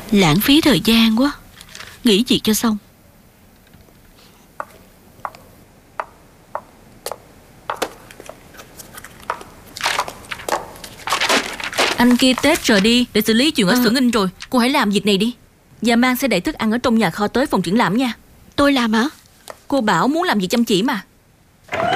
Lãng phí thời gian quá. Nghỉ việc cho xong. Anh kia Tết rồi đi để xử lý chuyện ở xưởng in rồi. Cô hãy làm việc này đi. Và mang sẽ đẩy thức ăn ở trong nhà kho tới phòng triển lãm nha. Tôi làm hả? Cô bảo muốn làm việc chăm chỉ mà.